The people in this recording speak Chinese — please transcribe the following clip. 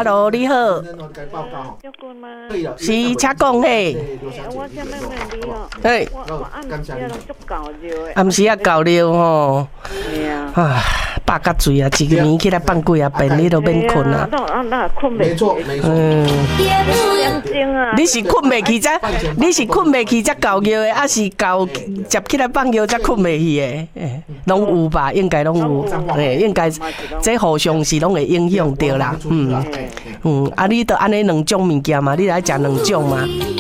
，Hello， 你好。是，请讲嘿。 我这边问你哦， 嘿， 我暗时拢足够热的。 暗时啊够热吼。 系啊。 啊，饱甲醉啊，一个暝起来放几啊遍，你都免困啊。 那困没错。 你是困袂去才，你是困袂去才够热的，还是够接起来放热才困袂去的？拢有吧，应该拢有。应该这互相是拢会影响到啦。啊，你都安尼两种物件嘛，你来食两种嘛。